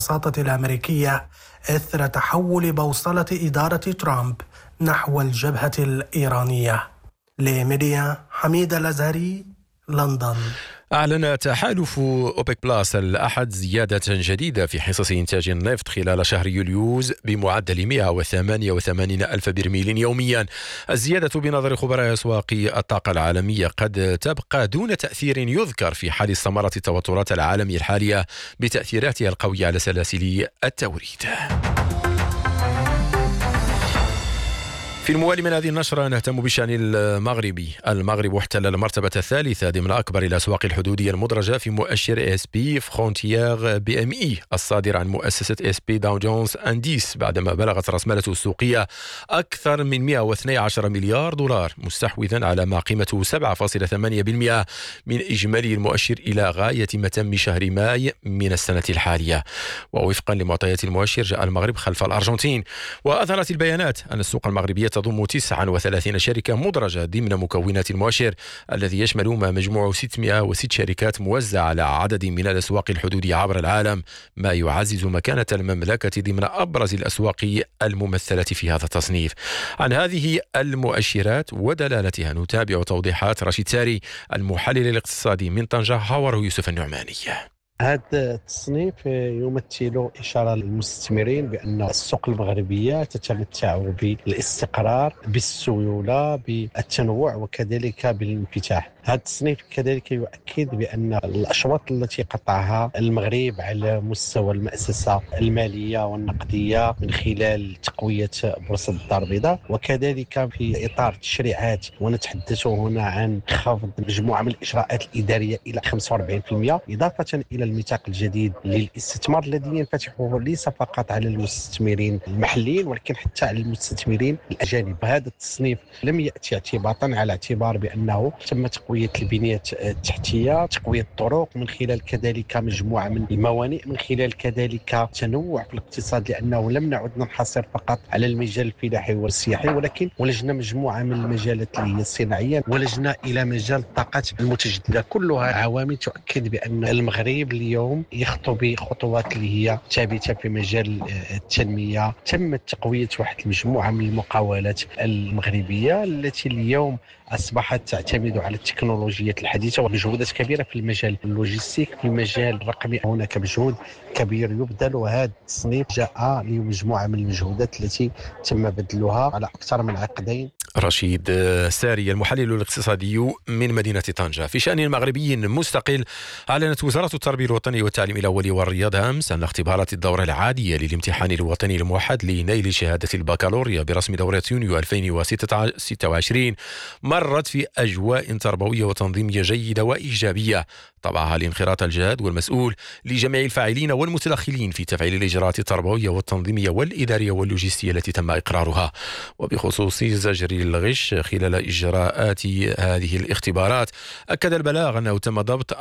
الوساطة الأمريكية إثر تحول بوصلة إدارة ترامب نحو الجبهة الإيرانية. لميديا حميد الأزهري، لندن. أعلن تحالف أوبك بلاس الأحد زيادة جديدة في حصص إنتاج النفط خلال شهر يوليوز بمعدل 188 ألف برميل يوميا. الزيادة بنظر خبراء أسواق الطاقة العالمية قد تبقى دون تأثير يذكر في حال استمرت التوترات العالمية الحالية بتأثيراتها القوية على سلاسل التوريد. في الموالي من هذه النشرة نهتم بالشأن المغربي. المغرب احتل المرتبة الثالثة ضمن أكبر الأسواق الحدودية المدرجة في مؤشر SP فرونتيير BME الصادر عن مؤسسة SP داو جونز أنديس، بعدما بلغت رأسمالته السوقية أكثر من 112 مليار دولار، مستحوذا على ما قيمته 7.8% من إجمالي المؤشر إلى غاية متم شهر ماي من السنة الحالية. ووفقا لمعطيات المؤشر جاء المغرب خلف الأرجنتين. وأظهرت البيانات أن السوق المغربية تضم 39 شركة مدرجة ضمن مكونات المؤشر الذي يشمل ما مجموع 606 شركات موزعة على عدد من الأسواق الحدودية عبر العالم، ما يعزز مكانة المملكة ضمن أبرز الأسواق الممثلة في هذا التصنيف. عن هذه المؤشرات ودلالتها نتابع توضيحات رشيد ساري المحلل الاقتصادي من طنجة حوره يوسف النعماني. هذا التصنيف يمثل إشارة للمستثمرين بأن السوق المغربية تتمتع بالاستقرار، بالسيولة، بالتنوع وكذلك بالانفتاح. هذا التصنيف كذلك يؤكد بأن الأشواط التي قطعها المغرب على مستوى المؤسسة المالية والنقدية من خلال تقوية بورصة الدار البيضاء، وكذلك في إطار تشريعات، ونتحدث هنا عن خفض مجموعة من الإجراءات الإدارية إلى 45%، إضافة إلى الميثاق الجديد للاستثمار الذي ينفتح ليس فقط على المستثمرين المحليين ولكن حتى على المستثمرين الأجانب. هذا التصنيف لم يأتي اعتباطا على اعتبار بأنه تم تقوية البنية التحتية، تقوية الطرق، من خلال كذلك مجموعة من الموانئ، من خلال كذلك تنوع في الاقتصاد، لأنه لم نعد ننحصر فقط على المجال الفلاحي والسياحي ولكن ولجنا مجموعة من المجالات اللي هي الصناعية، ولجنا إلى مجال الطاقات المتجددة. كلها عوامل تؤكد بأن المغرب اليوم يخطو بخطوات اللي هي ثابتة في مجال التنمية. تمت تقوية واحد المجموعة من المقاولات المغربية التي اليوم أصبحت تعتمد على التكنولوجيات الحديثة ومجهودات كبيرة في المجال اللوجستيك، في المجال الرقمي هناك مجهود كبير يبذل، وهذا التصنيف جاء لمجموعة من المجهودات التي تم بذلها على أكثر من عقدين. رشيد ساري المحلل الاقتصادي من مدينة طنجة. في شأن مغربي مستقل، أعلنت وزارة التربية الوطنية والتعليم الأولي والرياضة أمس أن اختبارات الدورة العادية للامتحان الوطني الموحد لنيل شهادة البكالوريا برسم دورة يونيو 2026 مرت في أجواء تربوية وتنظيمية جيدة وإيجابية، طبعها الانخراط الجاد والمسؤول لجميع الفاعلين والمتدخلين في تفعيل الإجراءات التربوية والتنظيمية والإدارية واللوجستية التي تم إقرارها. وبخصوص زجر الغش خلال إجراءات هذه الاختبارات، أكد البلاغ أنه تم ضبط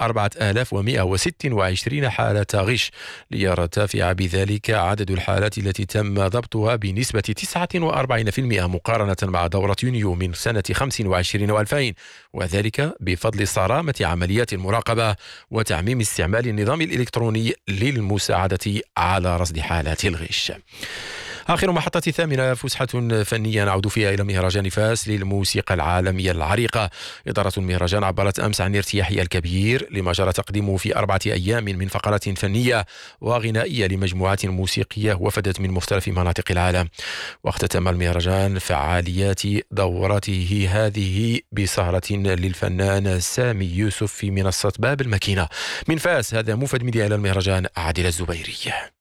4126 حالة غش، ليرتفع بذلك عدد الحالات التي تم ضبطها بنسبة 49% مقارنة مع دورة يونيو من سنة 25 و2000، وذلك بفضل صرامة عمليات المراقبة وتعميم استعمال النظام الإلكتروني للمساعدة على رصد حالات الغش. آخر محطة ثامنة، فسحة فنية نعود فيها إلى مهرجان فاس للموسيقى العالمية العريقة. إدارة المهرجان عبرت أمس عن ارتياحها الكبير لما جرى تقديمه في 4 أيام من فقرات فنية وغنائية لمجموعات موسيقية وفدت من مختلف مناطق العالم. واختتم المهرجان فعاليات دورته هذه بسهرة للفنان سامي يوسف في منصة باب الماكينة. من فاس، هذا مفد ميديا إلى المهرجان عادل الزبيري.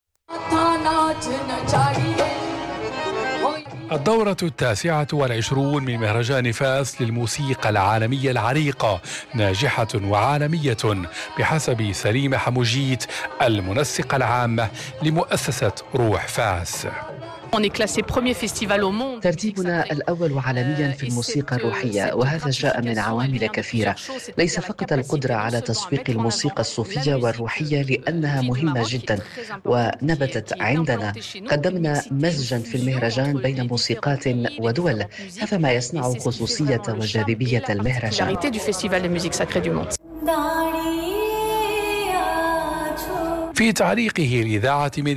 الدورة 29 من مهرجان فاس للموسيقى العالمية العريقة ناجحة وعالمية بحسب سليمة حموجيت المنسقة العامة لمؤسسة روح فاس. ترتيبنا الأول عالميا في الموسيقى الروحية، وهذا جاء من عوامل كثيرة، ليس فقط القدرة على تسويق الموسيقى الصوفية والروحية لأنها مهمة جدا ونبتت عندنا. قدمنا مزجا في المهرجان بين موسيقات ودول، هذا ما يصنع خصوصية وجاذبية المهرجان. في تعليقه لإذاعة